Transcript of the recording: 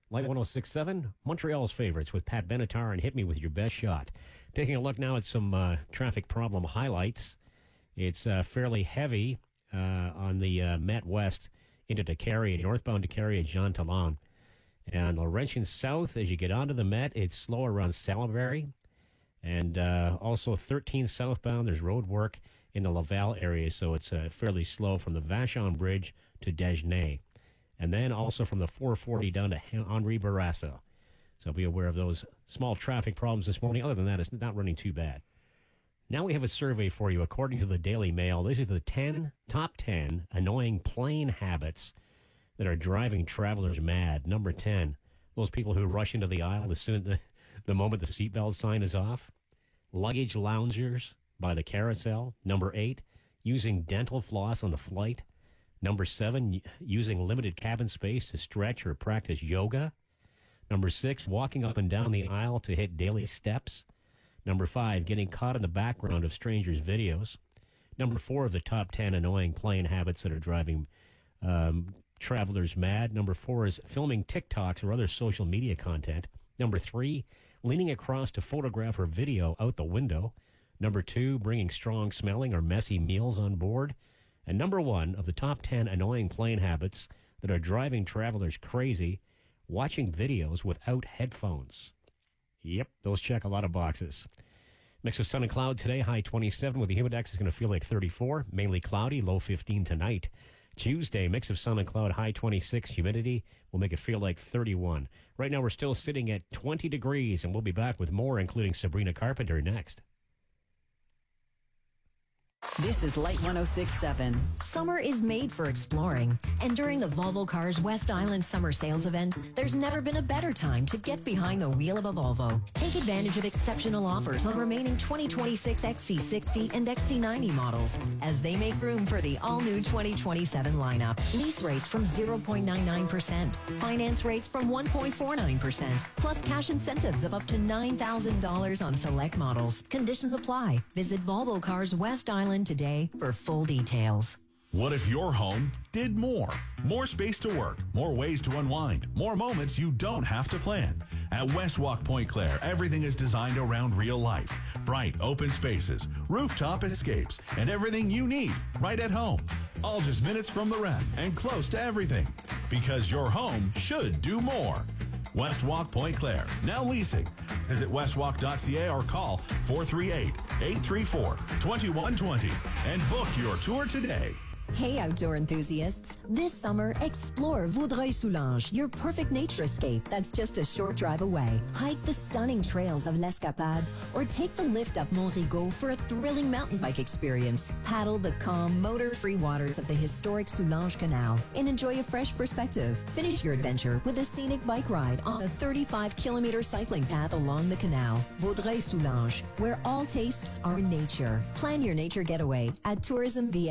Light 106.7, Montreal's favorites with Pat Benatar and Hit Me With Your Best Shot. Taking a look now at some traffic problem highlights. It's fairly heavy on the Met West into Décarie, northbound Décarie at Jean Talon. And Laurentian South, as you get onto the Met, it's slower around Salaberry. And also 13 southbound, there's road work in the Laval area, so it's fairly slow from the Vachon Bridge to Dagenais. And then also from the 440 down to Henri Bourassa. So be aware of those small traffic problems this morning. Other than that, it's not running too bad. Now we have a survey for you. According to the Daily Mail, these are the top 10 annoying plane habits that are driving travelers mad. Number 10, those people who rush into the aisle the moment the seatbelt sign is off. Luggage loungers by the carousel. Number 8, using dental floss on the flight. Number 7, using limited cabin space to stretch or practice yoga. Number 6, walking up and down the aisle to hit daily steps. Number 5, getting caught in the background of strangers' videos. Number 4 of the top 10 annoying plane habits that are driving travelers mad. Number 4 is filming TikToks or other social media content. Number 3, leaning across to photograph or video out the window. Number 2, bringing strong smelling or messy meals on board. And number 1 of the top 10 annoying plane habits that are driving travelers crazy, watching videos without headphones. Yep, those check a lot of boxes. Mix of sun and cloud today, high 27 with the humidex is going to feel like 34. Mainly cloudy, low 15 tonight. Tuesday, mix of sun and cloud, high 26. Humidity will make it feel like 31. Right now we're still sitting at 20 degrees, and we'll be back with more, including Sabrina Carpenter next. This is Light 106.7. Summer is made for exploring, and during the Volvo Cars West Island Summer Sales Event, there's never been a better time to get behind the wheel of a Volvo. Take advantage of exceptional offers on remaining 2026 XC60 and XC90 models as they make room for the all-new 2027 lineup. Lease rates from 0.99%, finance rates from 1.49%, plus cash incentives of up to $9,000 on select models. Conditions apply. Visit Volvo Cars West Island today for full details. What if your home did more? More space to work, more ways to unwind, more moments you don't have to plan. At Westwalk Point Claire, everything is designed around real life. Bright, open spaces, rooftop escapes, and everything you need right at home. All just minutes from the REM and close to everything. Because your home should do more. Westwalk Point Claire, now leasing. Visit westwalk.ca or call 438-834-2120 and book your tour today. Hey, outdoor enthusiasts. This summer, explore Vaudreuil-Soulanges, your perfect nature escape that's just a short drive away. Hike the stunning trails of l'Escapade or take the lift up Mont Rigaud for a thrilling mountain bike experience. Paddle the calm, motor-free waters of the historic Soulanges Canal and enjoy a fresh perspective. Finish your adventure with a scenic bike ride on a 35-kilometer cycling path along the canal. Vaudreuil-Soulanges, where all tastes are nature. Plan your nature getaway at Tourism via